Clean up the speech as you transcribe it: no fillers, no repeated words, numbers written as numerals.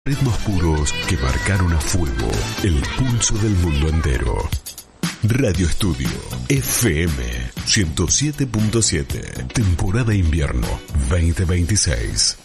Ritmos puros que marcaron a fuego el pulso del mundo entero. Radio Estudio FM 107.7, temporada invierno 2026.